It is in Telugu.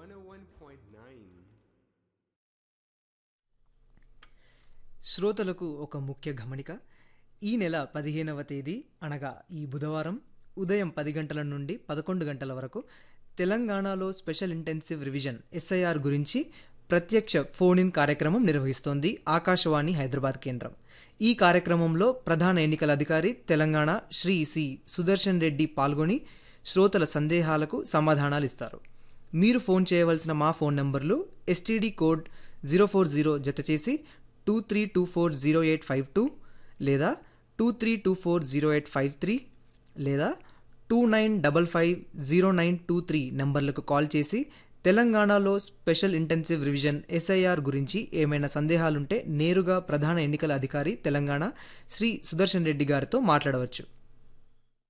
101.9. శ్రోతలకు ఒక ముఖ్య గమనిక. ఈ నెల 15వ తేదీ అనగా ఈ బుధవారం ఉదయం 10 గంటల నుండి 11 గంటల వరకు తెలంగాణలో స్పెషల్ ఇంటెన్సివ్ రివిజన్ ఎస్ఐఆర్ గురించి ప్రత్యక్ష ఫోన్ ఇన్ కార్యక్రమం నిర్వహిస్తోంది ఆకాశవాణి హైదరాబాద్ కేంద్రం. ఈ కార్యక్రమంలో ప్రధాన ఎన్నికల అధికారి తెలంగాణ శ్రీ సి సుదర్శన్ రెడ్డి పాల్గొని శ్రోతల సందేహాలకు సమాధానాలు ఇస్తారు. మీరు ఫోన్ చేయవలసిన మా ఫోన్ నంబర్లు ఎస్టీడీ కోడ్ 040 జతచేసి 23240852 లేదా 23240853 లేదా 29550923 నంబర్లకు కాల్ చేసి తెలంగాణలో స్పెషల్ ఇంటెన్సివ్ రివిజన్ ఎస్ఐఆర్ గురించి ఏమైనా సందేహాలుంటే నేరుగా ప్రధాన ఎన్నికల అధికారి తెలంగాణ శ్రీ సుదర్శన్ రెడ్డి గారితో మాట్లాడవచ్చు.